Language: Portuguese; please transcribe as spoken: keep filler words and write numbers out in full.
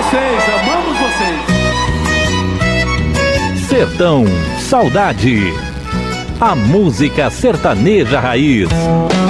vocês, amamos vocês. Sertão Saudade. A música sertaneja raiz.